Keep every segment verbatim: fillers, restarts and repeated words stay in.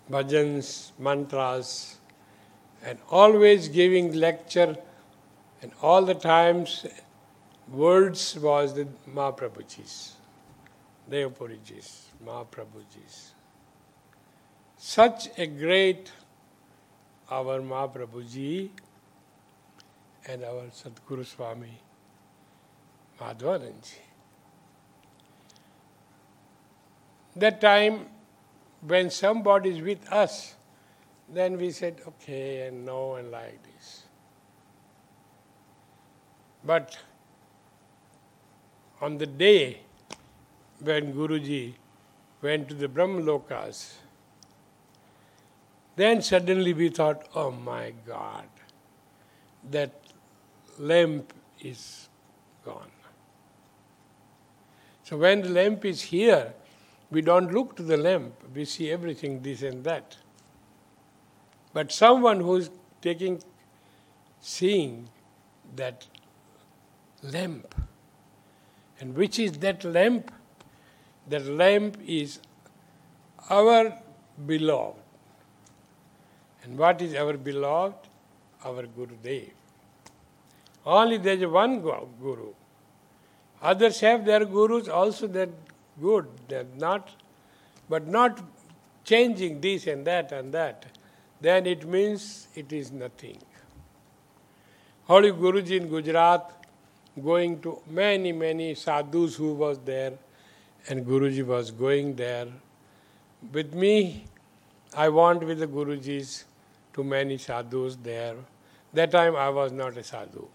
bhajans, mantras, and always giving lecture, and all the times words was the Mahaprabhuji's, Devpuriji's, Mahaprabhuji's. Such a great our Mahaprabhuji and our Sadguru Swami Madhvananji. That time when somebody is with us, then we said okay and no and like this. But on the day when Guruji went to the Brahmalokas, then suddenly we thought, oh my God, that lamp is gone. So when the lamp is here, we don't look to the lamp, we see everything, this and that. But someone who is taking, seeing that lamp, and which is that lamp? That lamp is our beloved. And what is our beloved? Our Gurudev. Only there is one Guru. Others have their Gurus also, that good, they're not, but not changing this and that and that. Then it means it is nothing. Holy Guruji in Gujarat, going to many, many sadhus who was there, and Guruji was going there. With me, I went with the Gurujis to many sadhus there. That time I was not a sadhu.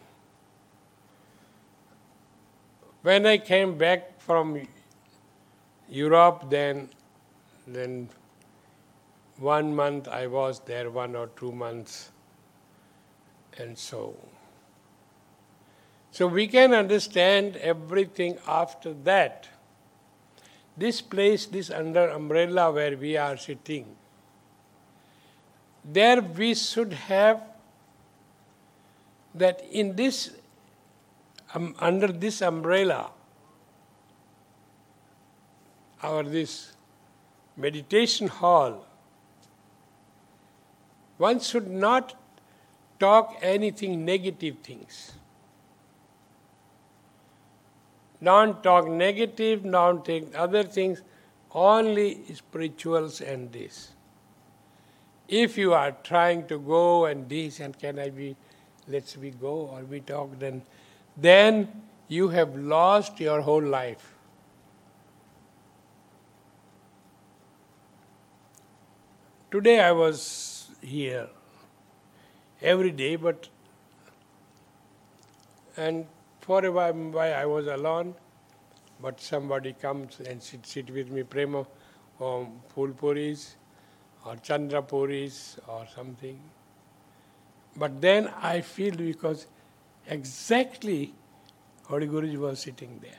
When I came back from Europe, then, then one month I was there, one or two months, and so. So we can understand everything after that. This place, this under umbrella where we are sitting, there we should have that in this, um, under this umbrella, our this meditation hall, one should not talk anything negative things. Don't talk negative, don't think other things, only spirituals and this. If you are trying to go and this and can I be, let's we go or we talk, then, then you have lost your whole life. Today I was here every day, but and for a while I was alone, but somebody comes and sit, sit with me, prema or Phul Puris or Chandra Puris or something. But then I feel because exactly Holy Guruji was sitting there.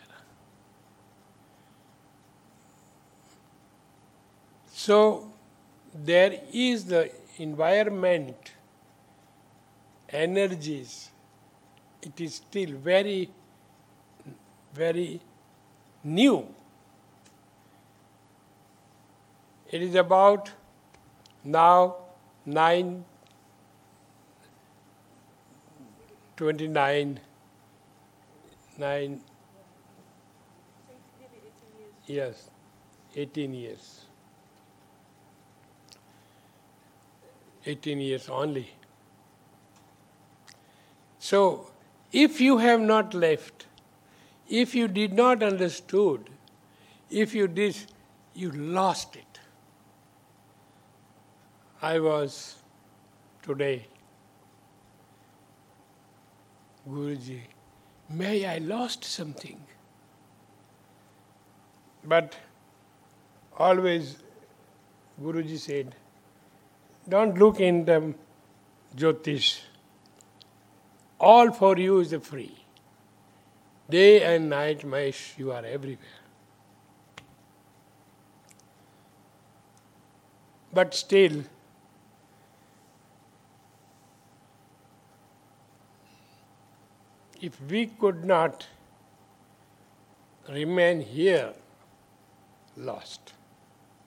So there is the environment, energies, it is still very, very new. It is about now nine twenty-nine, nine, yes, eighteen years. eighteen years only. So, if you have not left, if you did not understood, if you did, you lost it. I was today, Guruji, may I lost something. But always Guruji said, don't look in the Jyotish. All for you is free. Day and night, Mahesh, you are everywhere. But still, if we could not remain here, lost.